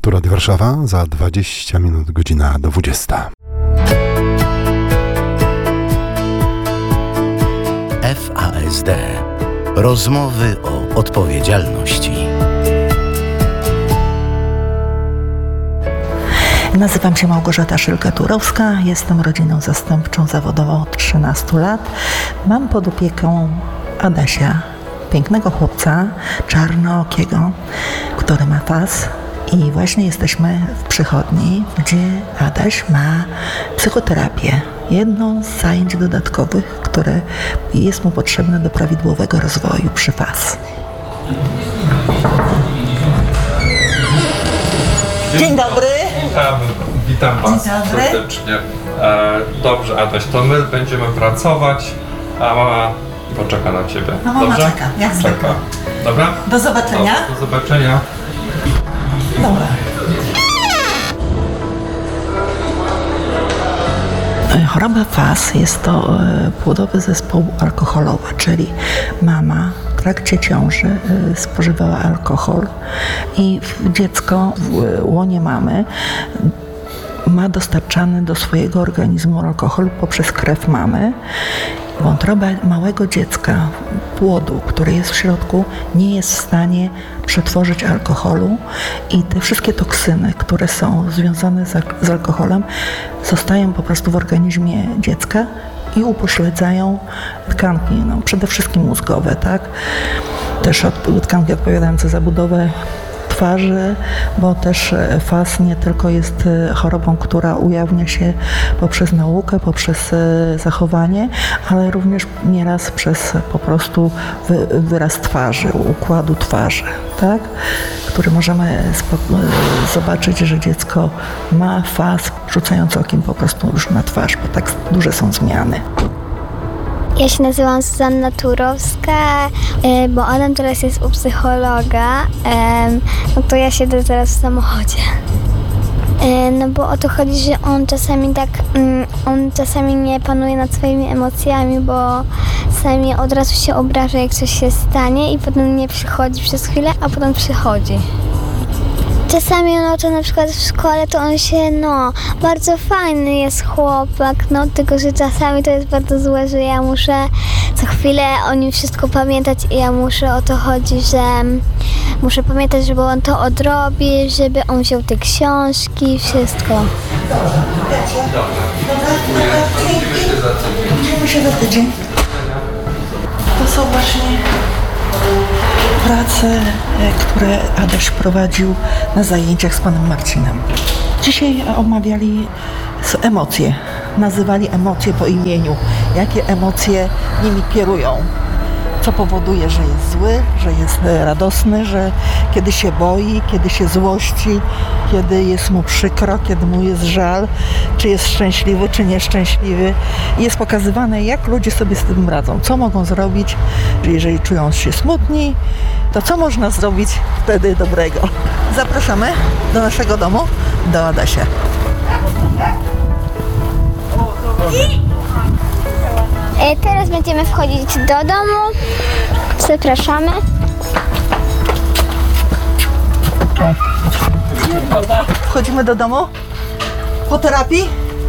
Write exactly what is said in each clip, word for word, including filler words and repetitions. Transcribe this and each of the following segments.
Tu Radio Warszawa, za dwadzieścia minut, godzina dwudziesta. F A S D. Rozmowy o odpowiedzialności. Nazywam się Małgorzata Szylka-Turowska, jestem rodziną zastępczą zawodową od trzynastu lat. Mam pod opieką Adasia, pięknego chłopca, czarnookiego, który ma F A S. I właśnie jesteśmy w przychodni, gdzie Adaś ma psychoterapię. Jedną z zajęć dodatkowych, które jest mu potrzebne do prawidłowego rozwoju przy F A S. Dzień dobry. Witam, witam Was Dzień dobry. serdecznie. E, dobrze, Adaś, to my będziemy pracować, a mama poczeka na Ciebie. No mama dobrze? czeka, jak zwykle. Czeka. Dobra? Do zobaczenia. Do, do zobaczenia. Dobra. Choroba F A S jest to płodowy zespół alkoholowy, czyli mama w trakcie ciąży spożywała alkohol i dziecko w łonie mamy ma dostarczany do swojego organizmu alkohol poprzez krew mamy. Wątroba małego dziecka, płodu, który jest w środku, nie jest w stanie przetworzyć alkoholu i te wszystkie toksyny, które są związane z, z alkoholem, zostają po prostu w organizmie dziecka i upośledzają tkanki, no, przede wszystkim mózgowe, tak? Też od, tkanki odpowiadające za budowę twarzy, bo też F A S nie tylko jest chorobą, która ujawnia się poprzez naukę, poprzez zachowanie, ale również nieraz przez po prostu wy, wyraz twarzy, układu twarzy, tak? Który możemy spo- zobaczyć, że dziecko ma F A S, rzucając okiem po prostu już na twarz, bo tak duże są zmiany. Ja się nazywam Zuzanna Turowska, bo Adam teraz jest u psychologa, no to ja siedzę teraz w samochodzie. No bo o to chodzi, że on czasami tak, on czasami nie panuje nad swoimi emocjami, bo czasami od razu się obraża, jak coś się stanie i potem nie przychodzi przez chwilę, a potem przychodzi. Czasami no to na przykład w szkole to on się, no, bardzo fajny jest chłopak, no tylko, że czasami to jest bardzo złe, że ja muszę co chwilę o nim wszystko pamiętać i ja muszę o to chodzić, że muszę pamiętać, żeby on to odrobił, żeby on wziął te książki, wszystko. Widzimy się za tydzień. To są właśnie prace, które Adaś prowadził na zajęciach z panem Marcinem. Dzisiaj omawiali emocje, nazywali emocje po imieniu, jakie emocje nimi kierują, co powoduje, że jest zły, że jest radosny, że kiedy się boi, kiedy się złości, kiedy jest mu przykro, kiedy mu jest żal, czy jest szczęśliwy, czy nieszczęśliwy. Jest pokazywane, jak ludzie sobie z tym radzą, co mogą zrobić, jeżeli czują się smutni, to co można zrobić wtedy dobrego. Zapraszamy do naszego domu, do Adasia. Teraz będziemy wchodzić do domu. Zapraszamy. Wchodzimy do domu po terapii.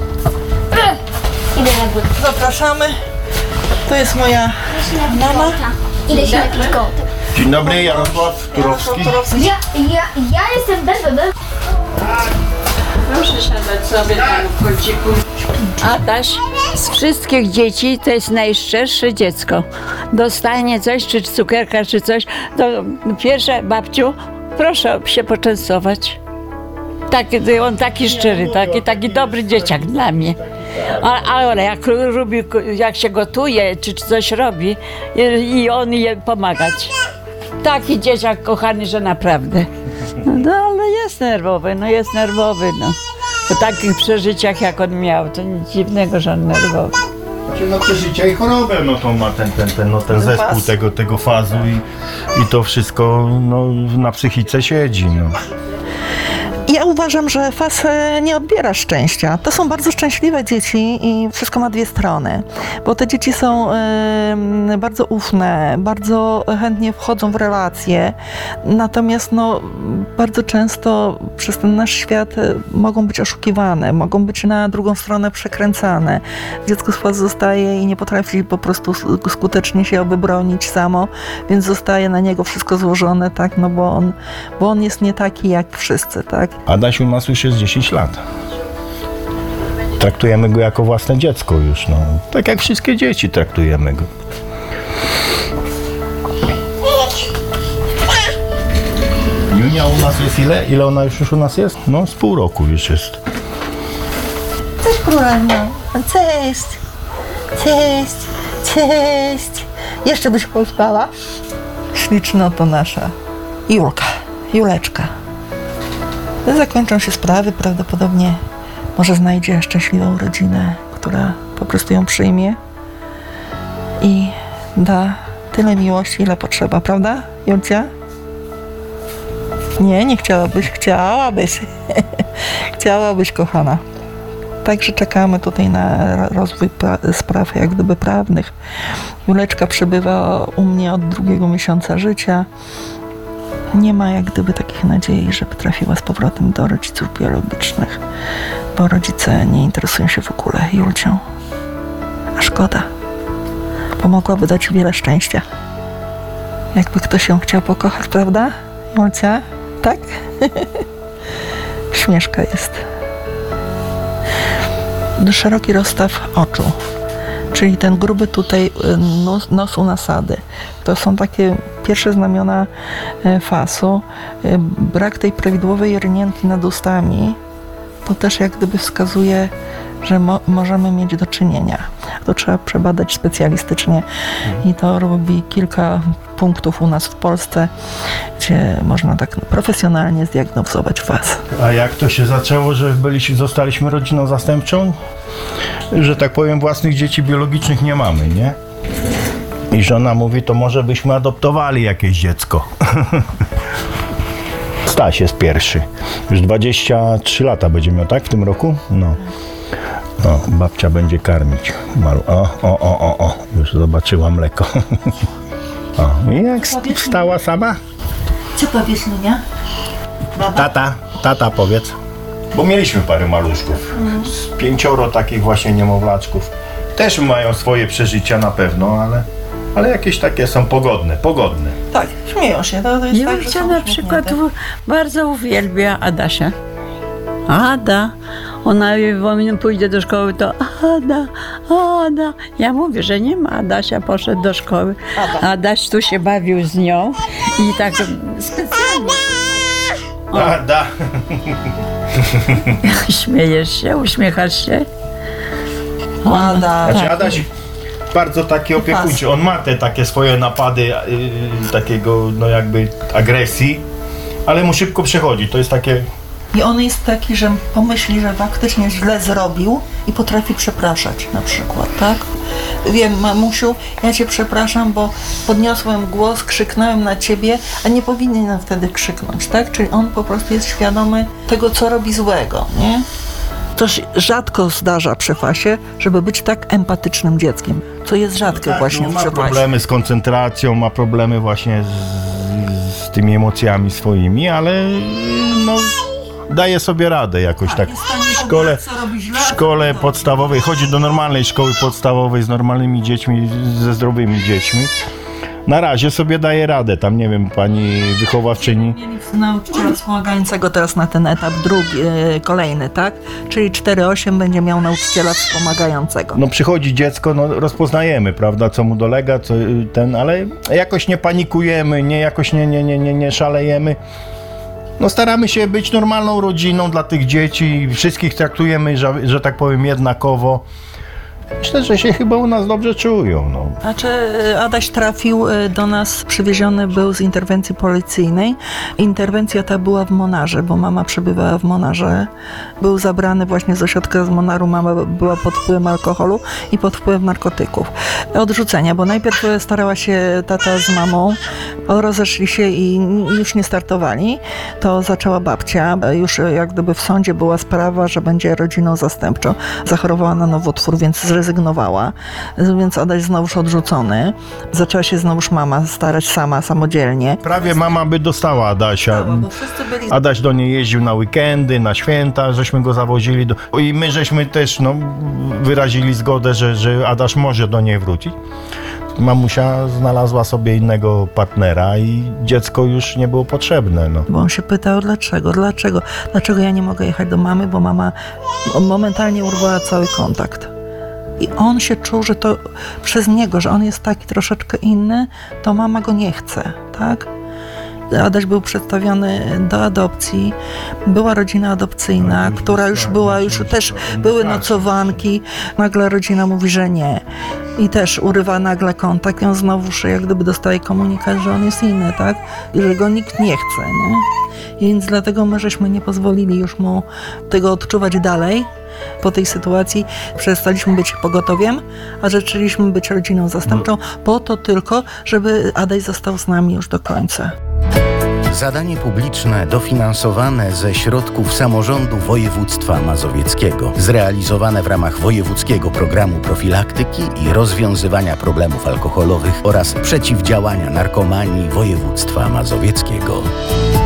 Idę na górę. Zapraszamy. To jest moja mama. Idę się napić kołtek. Dzień dobry, Jarosław Turowski. Ja, ja, ja jestem B B B. Proszę siadać sobie tam w kąciku. Adaś z wszystkich dzieci to jest najszczersze dziecko. Dostanie coś, czy cukierka, czy coś, to pierwsze, babciu, proszę się poczęstować. Taki, on taki szczery, taki, taki dobry dzieciak dla mnie. A, ale jak lubi, jak się gotuje, czy coś robi i on je pomagać. Taki dzieciak kochany, że naprawdę. No ale jest nerwowy, no jest nerwowy, no. Po takich przeżyciach, jak on miał, to nic dziwnego, że on nerwowy. No przeżycia i chorobę, no to ma ten, ten, ten, no, ten zespół tego, tego fazu i, i to wszystko no, na psychice siedzi, no. Ja uważam, że F A S nie odbiera szczęścia. To są bardzo szczęśliwe dzieci i wszystko ma dwie strony, bo te dzieci są y, bardzo ufne, bardzo chętnie wchodzą w relacje, natomiast no, bardzo często przez ten nasz świat e, mogą być oszukiwane, mogą być na drugą stronę przekręcane. Dziecko z fazy zostaje i nie potrafi po prostu skutecznie się wybronić samo, więc zostaje na niego wszystko złożone, tak, no bo on, bo on jest nie taki jak wszyscy, tak. Adaś u nas już jest dziesięć lat. Traktujemy go jako własne dziecko już, no. Tak jak wszystkie dzieci traktujemy go. Junia u nas jest ile? Ile ona już, już u nas jest? No z pół roku już jest. Cześć królewno, cześć, cześć, cześć. Jeszcze byś pospała? Śliczna to nasza Julka, Juleczka. Zakończą się sprawy, prawdopodobnie może znajdzie szczęśliwą rodzinę, która po prostu ją przyjmie i da tyle miłości, ile potrzeba, prawda, Julcia? Nie, nie chciałabyś, chciałabyś. Chciałabyś, kochana. Także czekamy tutaj na rozwój pra- spraw jak gdyby prawnych. Juleczka przebywa u mnie od drugiego miesiąca życia. Nie ma jak gdyby takich nadziei, żeby trafiła z powrotem do rodziców biologicznych, bo rodzice nie interesują się w ogóle Julcią. A szkoda, bo mogłaby dać wiele szczęścia. Jakby ktoś ją chciał pokochać, prawda, Julcia? Tak? Śmieszka jest. Szeroki rozstaw oczu, czyli ten gruby tutaj nos, nos u nasady. To są takie pierwsze znamiona fasu. Brak tej prawidłowej rynienki nad ustami to też jak gdyby wskazuje, że mo- możemy mieć do czynienia. To trzeba przebadać specjalistycznie i to robi kilka punktów u nas w Polsce, gdzie można tak profesjonalnie zdiagnozować was. A jak to się zaczęło, że byliśmy, zostaliśmy rodziną zastępczą? Że tak powiem, własnych dzieci biologicznych nie mamy, nie? I żona mówi, to może byśmy adoptowali jakieś dziecko. Staś jest pierwszy. Już dwadzieścia trzy lata będzie miał, tak? W tym roku? No. O, babcia będzie karmić. Malu. O, o, o, o, o. Już zobaczyła mleko. O, i jak wstała sama? Co powiesz, Lunia? Tata, tata powiedz. Bo mieliśmy parę maluszków. Z pięcioro takich właśnie niemowlaczków. Też mają swoje przeżycia na pewno, ale, ale jakieś takie są pogodne, pogodne. Tak, śmieją się. To, to jest tak, że Julcia są na przykład uśmiechnięte. w- bardzo uwielbia Adasia. Ada. Ona jak pójdzie do szkoły, to Ada, Ada. Ja mówię, że nie ma Adasia, poszedł do szkoły. Adaś tu się bawił z nią i tak specjalnie Da, da. śmiejesz się, uśmiechasz się. Ada. Znaczy Adaś bardzo taki opiekuńczy. On ma te takie swoje napady yy, takiego no jakby agresji, ale mu szybko przechodzi. To jest takie... I on jest taki, że pomyśli, że faktycznie źle zrobił i potrafi przepraszać na przykład, tak? Wiem, mamusiu, ja cię przepraszam, bo podniosłem głos, krzyknąłem na ciebie, a nie powinienem wtedy krzyknąć, tak? Czyli on po prostu jest świadomy tego, co robi złego, nie? To się rzadko zdarza przy fasie, żeby być tak empatycznym dzieckiem, co jest rzadkie Tak, właśnie no, w ma przefasie. problemy z koncentracją, ma problemy właśnie z, z tymi emocjami swoimi, ale no daje sobie radę jakoś tak. W szkole, w szkole podstawowej, chodzi do normalnej szkoły podstawowej z normalnymi dziećmi, ze zdrowymi dziećmi. Na razie sobie daje radę, tam nie wiem, pani wychowawczyni. Mieli nauczyciela wspomagającego teraz na ten etap drugi, e, kolejny, tak? Czyli cztery osiem będzie miał nauczyciela wspomagającego. No przychodzi dziecko, no rozpoznajemy, prawda, co mu dolega, co ten, ale jakoś nie panikujemy, nie jakoś nie, nie, nie, nie, nie szalejemy. No staramy się być normalną rodziną dla tych dzieci, wszystkich traktujemy, że, że tak powiem, jednakowo. Myślę, że się chyba u nas dobrze czują. No. Znaczy, Adaś trafił do nas, przywieziony był z interwencji policyjnej. Interwencja ta była w Monarze, bo mama przebywała w Monarze. Był zabrany właśnie z ośrodka z Monaru, mama była pod wpływem alkoholu i pod wpływem narkotyków. Odrzucenia, bo najpierw starała się tata z mamą, rozeszli się i już nie startowali. To zaczęła babcia, już jak gdyby w sądzie była sprawa, że będzie rodziną zastępczą. Zachorowała na nowotwór, więc zrezygnowała, więc Adaś znowuż odrzucony. Zaczęła się znowuż mama starać sama, samodzielnie. Prawie mama by dostała Adasia. Bo wszyscy byli... Adaś do niej jeździł na weekendy, na święta, żeśmy go zawozili. Do... I my żeśmy też no, wyrazili zgodę, że, że Adaś może do niej wrócić. Mamusia znalazła sobie innego partnera i dziecko już nie było potrzebne. No. Bo on się pytał, dlaczego, dlaczego, dlaczego ja nie mogę jechać do mamy, bo mama momentalnie urwała cały kontakt. I on się czuł, że to przez niego, że on jest taki troszeczkę inny, to mama go nie chce, tak? Adaś był przedstawiony do adopcji, była rodzina adopcyjna, która już była, już też były nocowanki, nagle rodzina mówi, że nie. I też urywa nagle kontakt, i on znowuż jak gdyby dostaje komunikat, że on jest inny, tak? I że go nikt nie chce, nie? I więc dlatego my żeśmy nie pozwolili już mu tego odczuwać dalej. Po tej sytuacji przestaliśmy być pogotowiem, a zaczęliśmy być rodziną zastępczą, po to tylko, żeby Adaś został z nami już do końca. Zadanie publiczne dofinansowane ze środków samorządu województwa mazowieckiego, zrealizowane w ramach wojewódzkiego programu profilaktyki i rozwiązywania problemów alkoholowych oraz przeciwdziałania narkomanii województwa mazowieckiego.